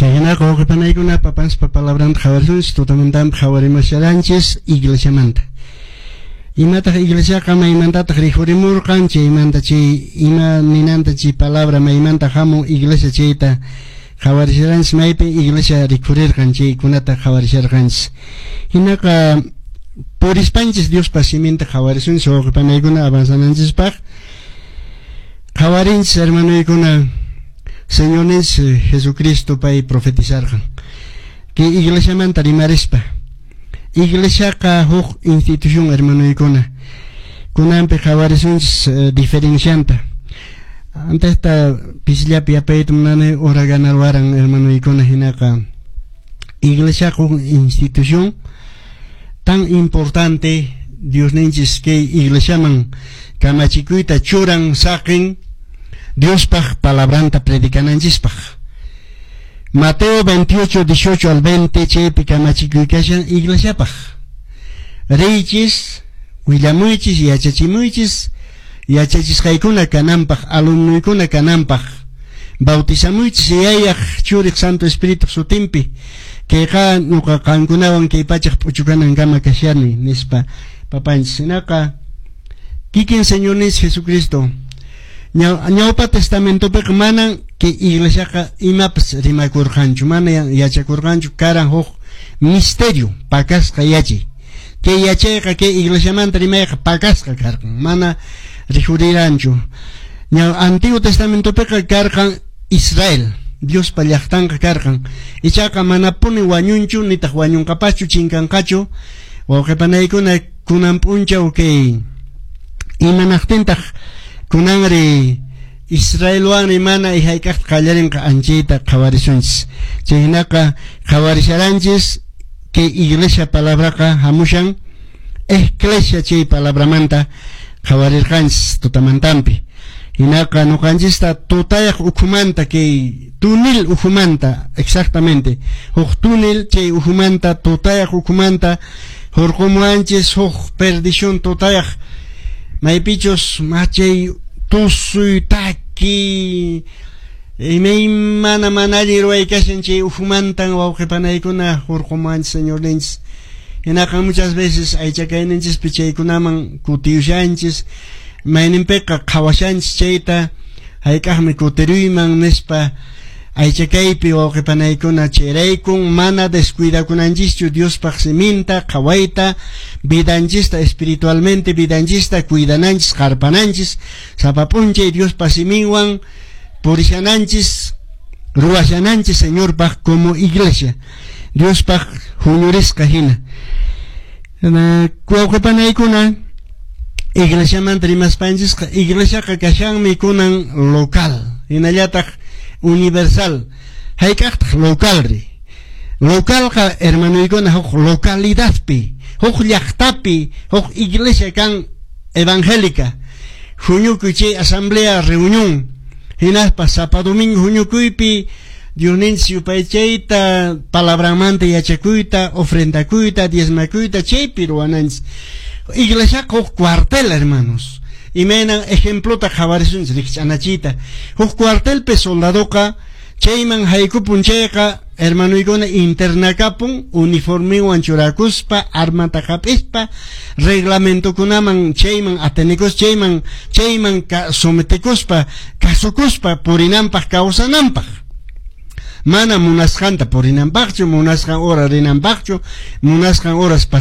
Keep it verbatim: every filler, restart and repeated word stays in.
Chayna qoqipanaykuna papanspa palabranta hawarsunchis tutamantampi hawarimasharanchis iglesiamanta. Imataq iglesiaqa maymantataq rihurimurqan chaymanta chay ima ninanta chay palabra maymanta hamun iglesia chayta hawarisharanchis maypi iglesia rikurirqan chaykunata hawarisharqanchis. Hinaqa purispanchis Diospa siminta hawarisunchis wawqipanaykuna avanzananchispaq. Hawarinchis hermanoykuna Señor Jesucristo pay profetizarqan que iglesia manta rimarispa iglesia ka huk institución hermanoykuna kunanpi hawarisunchis uh, diferencianta ante esta pisllapi apaytum nane ora ganar waran hermanoykuna hinaqa iglesia huk institución tan importante Dios ninchis que iglesia man kamachikuyta churan saqin Dios paj palabranta predicananchispaj. Mateo veintiocho, dieciocho al veinte, chepi kamachikuykashan iglesia paj. Reichis, willamuychis, yachachimuychis, yachachis haykuna kanampaj, alumnuykuna kanampaj. Bautizamuychis yayaj churik Santo Espíritu sutimpi, que ka nuka kankunawan que pachaj puchukanan kama kasharni, nispa papanchis. Naka, kikin Señor nis Jesucristo, ñawpa testamento pek manan que iglesia ka imapas rimakurqanchu mana yachakurqanchu karan huk misterio pakasqa yachi que yachayqa que iglesia manta rimayqa pakasqa karqan mana rihuriranchu ñaw antiguo testamento pek karqan Israel Dios pa llaqtanqa karqan ichaqa mana puni wañunchu nitaq wañunqapachu chinkanqachu wawqipanaykuna kunan p'unchaw que imanaqtintaq kunangri Israel wani mana ihaykaq qallarinqa anchita qawarisunchis chaynaqa qawarisharanchis que iglesia palabraqa hamushan iglesia chay palabramanta qawarirqanchis tutamantampi hinaqa nuqanchista tutayaq ukhumanta que tunil ukhumanta exactamente huk tunil chay ukhumanta tutayaq ukhumanta hurqumuanchis huk perdición tutayaq maypichos machay tusuy taki imay mana manali ruwaykashan chay ufumantan wawqipanaykuna hurqumanchis Señor ninchis hinaqa muchas veces aychakayninchis pichaykunaman kutiyushanchis mayninpiqa qhawashanchis chayta haykaqmi kutiruyman nispa aychakaypi wawqipanaykuna chayraykun mana descuidakunanchischu Diospaq siminta qhawayta vidanchista espiritualmente vidanchista cuidananchis qarpananchis sapapunchay Diospa siminwan purishananchis ruwashananchis Señorpaq como iglesia Diospaq huñurisqa hina wawqipanaykuna iglesiamanta rimaspanchisqa iglesiaqa kashanmi kunan local hinallataq universal haykaqtaq localri localqa hermanoykuna huk localidadpi huk llaqtapi huk iglesia kan evangélica huñukuy chay asamblea reunión hinaspa sapa domingo huñukuypi Dios ninchis yupaychayta palabramanta yachakuyta ofrendakuyta diezmakuyta chaypi ruwananchis iglesia huk cuartel hermanos imaynan ejemplota qhawarisunchis rikch'anachiyta huk cuartelpi soldadoqa chayman haykupun chayqa hermanoykuna internakapun uniformewan churakuspa armata qap'ispa reglamentokunaman chayman atenikus chayman chayman sometikuspa kasukuspa purinanpaq kawsananpaq mana munasqanta purinanpaqchu munasqan hora rinanpaqchu munasqan horas